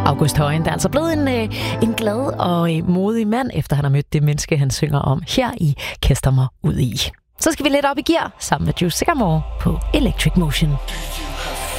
August Højen, der er altså blevet en glad og modig mand, efter han har mødt det menneske, han synger om her i Kaster mig ud i. Så skal vi lidt op i gear sammen med Drew Sycamore på Electric Motion.